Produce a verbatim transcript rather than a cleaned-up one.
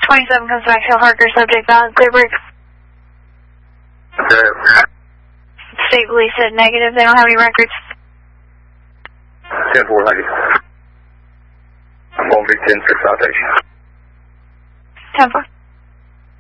twenty-seven comes back to Harker, subject valid, clear break. Okay. State police said negative, they don't have any records. ten four, thank you. I'm going to be ten six citation. ten four.